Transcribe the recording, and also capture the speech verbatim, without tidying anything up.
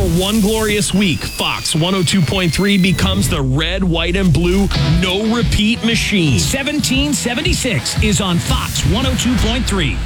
one glorious week, Fox one oh two point three becomes the red, white, and blue no-repeat machine. seventeen seventy-six is on Fox one oh two point three.